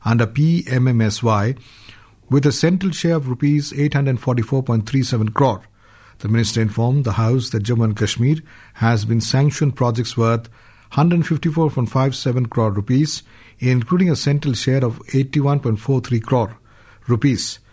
under PMMSY with a central share of rupees 844.37 crore. The minister informed the House that Jammu and Kashmir has been sanctioned projects worth 154.57 crore rupees, including a central share of 81.43 crore rupees.